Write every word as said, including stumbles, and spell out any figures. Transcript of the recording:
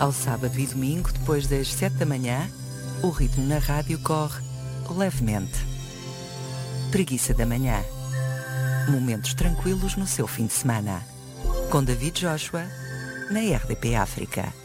Ao sábado e domingo, depois das sete da manhã, o ritmo na rádio corre levemente. Preguiça da manhã. Momentos tranquilos no seu fim de semana. Com David Joshua, na R D P África.